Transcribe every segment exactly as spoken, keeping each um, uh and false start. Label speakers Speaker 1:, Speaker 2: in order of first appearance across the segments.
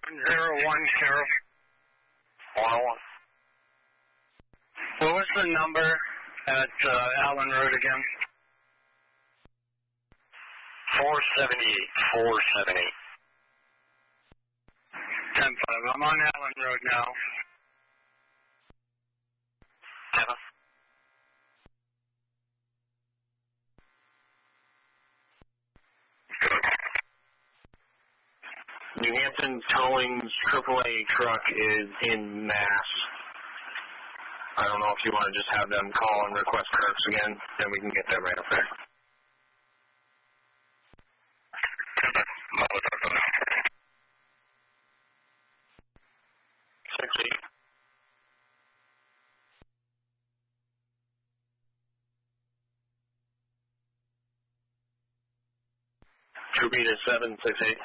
Speaker 1: zero one, Carol.
Speaker 2: one oh one.
Speaker 1: What was the number at uh, Allen Road again?
Speaker 2: four seventy-eight. four seventy-eight.
Speaker 1: ten five. I'm on Allen Road now.
Speaker 2: Emma. New Hampton Towing's triple A truck is in Mass. I don't know if you want to just have them call and request Kirk's again, then we can get that right up there. Six eight. Two B to seven six eight.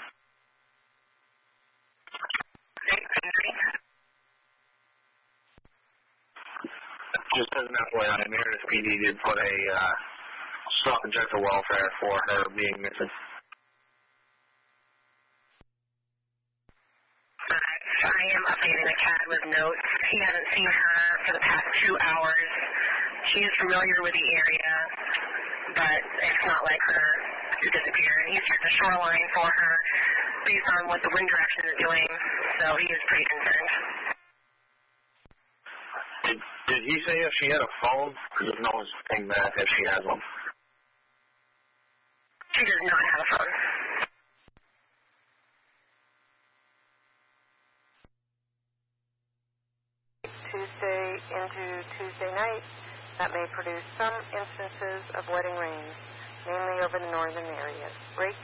Speaker 2: Just as an F Y I, Meredith P D did put a uh, stop and check for welfare for her being missing.
Speaker 3: I am updating the C A D with notes. He hasn't seen her for the past two hours. She is familiar with the area, but it's not like her to disappear. And he's checked the shoreline for her based on what the wind direction is doing, so he is pretty concerned.
Speaker 2: Did, did he say if she had a phone? Because there's no thing that if she has one.
Speaker 3: She does not have a phone.
Speaker 4: Tuesday into Tuesday night, that may produce some instances of wetting rain, mainly over the northern areas. Break.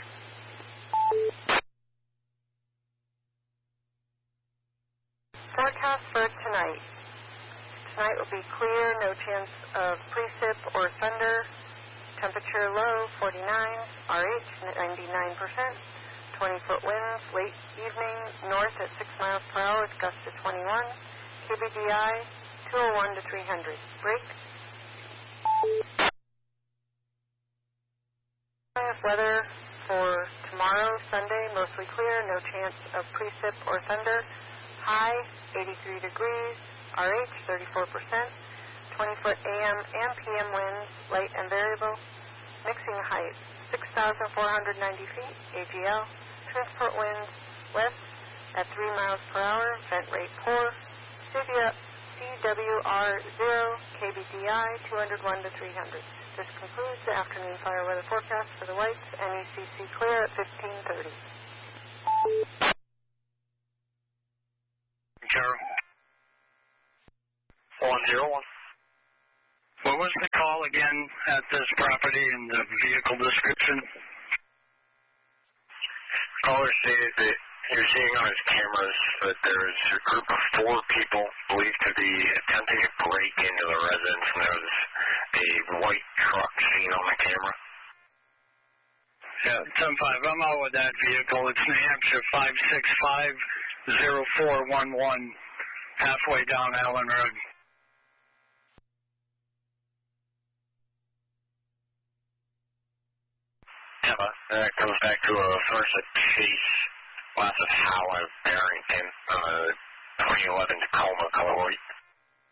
Speaker 4: Forecast for tonight. Tonight will be clear, no chance of precip or thunder. Temperature low, forty-nine, R H ninety-nine percent. twenty foot winds, late evening, north at six miles per hour, gusts to twenty-one. K B D I two oh one to three hundred. Break. Weather for tomorrow, Sunday, mostly clear, no chance of precip or thunder. High, eighty-three degrees, R H thirty-four percent. twenty foot A M and P M winds, light and variable. Mixing height, six thousand four hundred ninety feet, A G L. Transport winds, west at three miles per hour, vent rate poor. C W R zero, K B D I two oh one to three hundred. This concludes the afternoon fire weather forecast for the Whites. N E C C clear at fifteen thirty.
Speaker 1: Carol.
Speaker 2: one zero one.
Speaker 1: What was the call again at this property and the vehicle description?
Speaker 2: Caller stated that you're seeing on his cameras that there's a group of four people believed to be attempting to break into the residence, and there was a white truck seen on the camera.
Speaker 1: Yeah, ten five. I'm out with that vehicle. It's New Hampshire five six five zero four one one, halfway down Allen Road.
Speaker 2: Emma, and that comes back to a first a chase west of Howard, Barrington, uh, twenty eleven Tacoma color white.